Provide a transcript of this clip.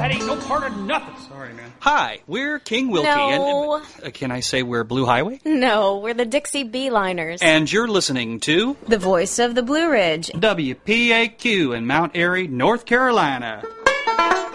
That ain't no part of nothing. Sorry, man. Hi, we're King Wilkie. No. And can I say we're Blue Highway? No, we're the Dixie Beeliners. And you're listening to the voice of the Blue Ridge. WPAQ in Mount Airy, North Carolina.